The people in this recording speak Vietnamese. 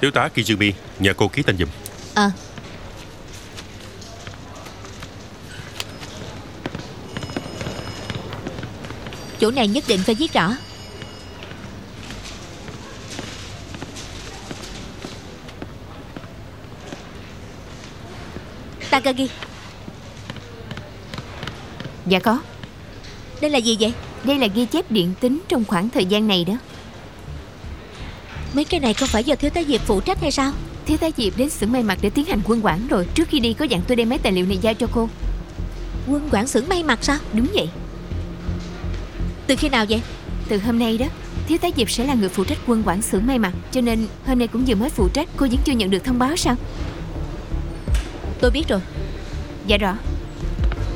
Thiếu tá Kizumi, nhờ cô ký tên giùm. Chỗ này nhất định phải viết rõ. Takagi. Dạ có. Đây là gì vậy? Đây là ghi chép điện tính trong khoảng thời gian này đó. Mấy cái này không phải do thiếu tá Diệp phụ trách hay sao? Thiếu tá Diệp đến xưởng may mặc để tiến hành quân quản rồi. Trước khi đi có dặn tôi đem mấy tài liệu này giao cho cô. Quân quản xưởng may mặc sao? Đúng vậy. Từ khi nào vậy? Từ hôm nay đó. Thiếu tá Diệp sẽ là người phụ trách quân quản xưởng may mặc, cho nên hôm nay cũng vừa mới phụ trách. Cô vẫn chưa nhận được thông báo sao? Tôi biết rồi. Dạ rõ.